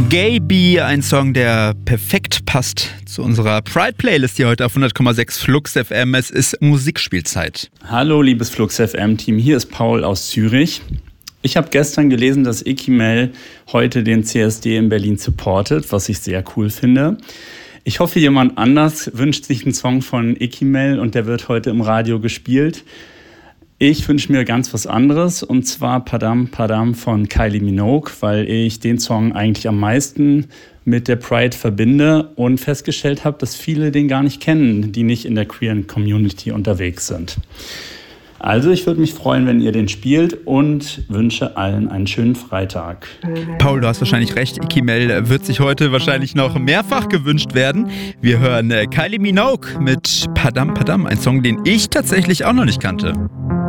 Gay Bee, ein Song, der perfekt passt zu unserer Pride-Playlist hier heute auf 100,6 Flux FM. Es ist Musikspielzeit. Hallo, liebes Flux FM-Team, hier ist Paul aus Zürich. Ich habe gestern gelesen, dass Ekimel heute den CSD in Berlin supportet, was ich sehr cool finde. Ich hoffe, jemand anders wünscht sich einen Song von Ekimel und der wird heute im Radio gespielt. Ich wünsche mir ganz was anderes, und zwar Padam Padam von Kylie Minogue, weil ich den Song eigentlich am meisten mit der Pride verbinde und festgestellt habe, dass viele den gar nicht kennen, die nicht in der queeren Community unterwegs sind. Also ich würde mich freuen, wenn ihr den spielt, und wünsche allen einen schönen Freitag. Paul, du hast wahrscheinlich recht, Ekimel wird sich heute wahrscheinlich noch mehrfach gewünscht werden. Wir hören Kylie Minogue mit Padam Padam, ein Song, den ich tatsächlich auch noch nicht kannte.